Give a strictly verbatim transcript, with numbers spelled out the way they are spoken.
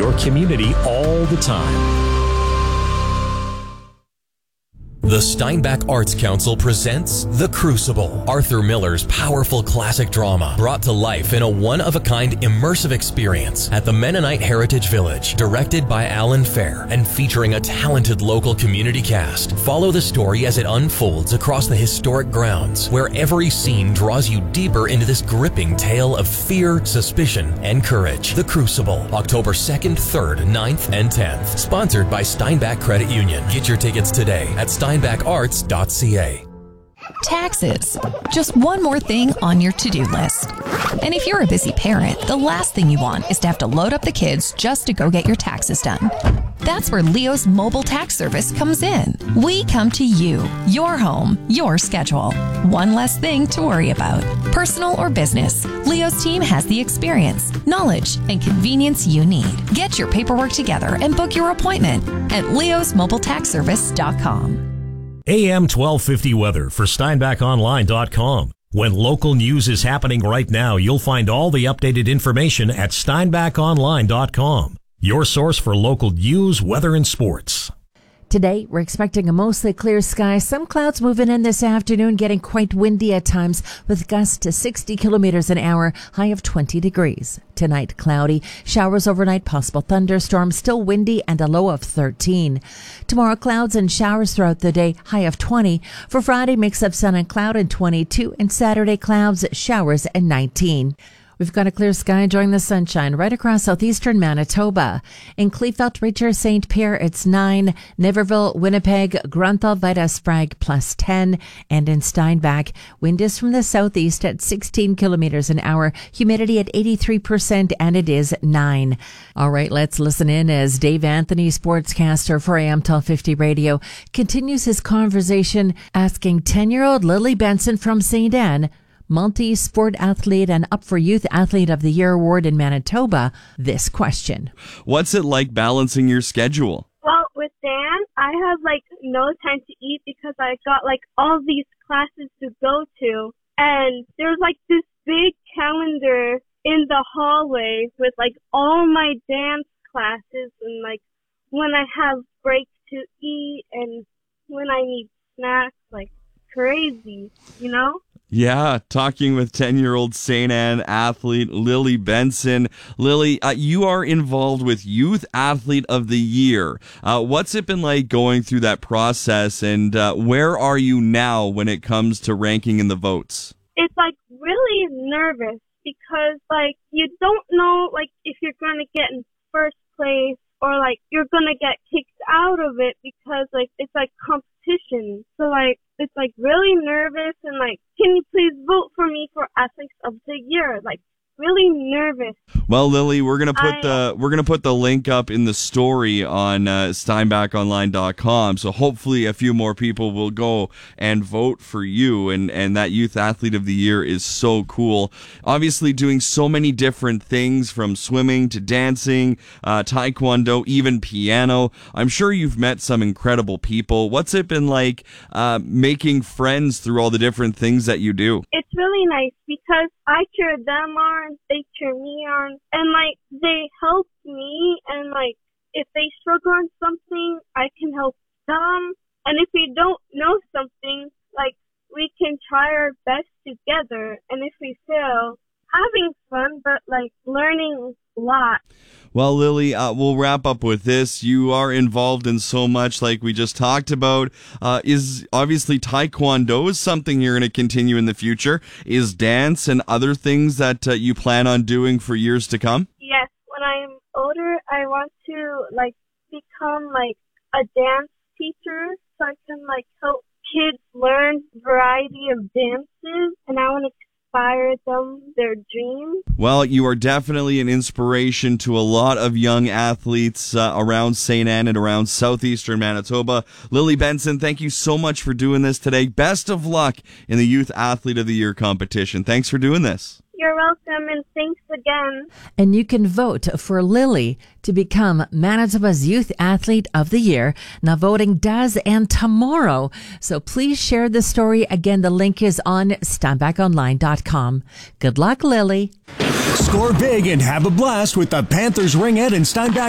your community all the time. The Steinbach Arts Council presents The Crucible, Arthur Miller's powerful classic drama brought to life in a one-of-a-kind immersive experience at the Mennonite Heritage Village. Directed by Alan Fair and featuring a talented local community cast, follow the story as it unfolds across the historic grounds, where every scene draws you deeper into this gripping tale of fear, suspicion, and courage. The Crucible, October second, third, ninth, and tenth. Sponsored by Steinbach Credit Union. Get your tickets today at steinbach arts dot c a. Taxes. Just one more thing on your to-do list. And if you're a busy parent, the last thing you want is to have to load up the kids just to go get your taxes done. That's where Leo's mobile tax service comes in. We come to you, your home, your schedule. One less thing to worry about. Personal or business, Leo's team has the experience, knowledge, and convenience you need. Get your paperwork together and book your appointment at leos mobile tax service dot com. A M twelve fifty weather for steinbach online dot com. When local news is happening right now, you'll find all the updated information at steinbach online dot com. Your source for local news, weather, and sports. Today, we're expecting a mostly clear sky. Some clouds moving in this afternoon, getting quite windy at times with gusts to sixty kilometers an hour, high of twenty degrees. Tonight, cloudy. Showers overnight, possible thunderstorms, still windy, and a low of thirteen. Tomorrow, clouds and showers throughout the day, high of twenty. For Friday, mix of sun and cloud and twenty-two. And Saturday, clouds, showers, and nineteen. We've got a clear sky enjoying the sunshine right across southeastern Manitoba. In Kleefeld, Richer, Saint Pierre, it's nine. Niverville, Winnipeg, Grunthal, Vita, Sprague, plus ten. And in Steinbach, wind is from the southeast at sixteen kilometers an hour. Humidity at eighty-three percent, and it is nine. All right, let's listen in as Dave Anthony, sportscaster for A M twelve fifty Radio, continues his conversation asking ten-year-old Lily Benson from Saint Anne, multi-sport athlete and up for Youth Athlete of the Year award in Manitoba, this question. What's it like balancing your schedule? Well, with Dan, I have like no time to eat because I got like all these classes to go to. And there's like this big calendar in the hallway with like all my dance classes and like when I have breaks to eat and when I need snacks, like crazy, you know? Yeah, talking with ten-year-old Saint Anne athlete Lily Benson. Lily, uh, you are involved with Youth Athlete of the Year. Uh, what's it been like going through that process, and uh, where are you now when it comes to ranking in the votes? It's like really nervous because like you don't know like if you're going to get in first place or like you're going to get kicked out of it because like it's like competition. So like it's like really nervous and like, can you please vote for me for Athletes of the Year? Like really nervous. Well, Lily, we're gonna put I, the we're gonna put the link up in the story on uh, steinbach online dot com. So hopefully a few more people will go and vote for you. And and that Youth Athlete of the Year is so cool. Obviously, doing so many different things from swimming to dancing, uh, taekwondo, even piano. I'm sure you've met some incredible people. What's it been like uh, making friends through all the different things that you do? It's really nice because I cheer them on, they cheer me on, and like they help me, and like if they struggle on something, I can help them. And if we don't know something, like we can try our best together. And if we fail, having fun, but like learning a lot. Well, Lily, uh, we'll wrap up with this. You are involved in so much like we just talked about. Uh, is obviously Taekwondo is something you're going to continue in the future. Is dance and other things that uh, you plan on doing for years to come? Yes. When I'm older, I want to like become like a dance teacher so I can like help kids learn variety of dances, and I want to inspire them, their dreams. Well, you are definitely an inspiration to a lot of young athletes uh, around Saint Anne and around southeastern Manitoba. Lily Benson, thank you so much for doing this today. Best of luck in the Youth Athlete of the Year competition. Thanks for doing this. You're welcome, and thanks again. And you can vote for Lily to become Manitoba's Youth Athlete of the Year. Now, voting does end tomorrow, so please share the story. Again, the link is on steinbach online dot com. Good luck, Lily. Score big and have a blast with the Panthers Ringette and Steinbach